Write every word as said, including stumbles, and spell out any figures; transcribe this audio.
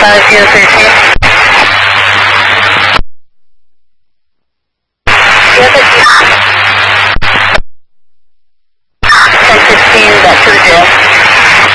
five zero thirteen. ten fifteen, back to the jail.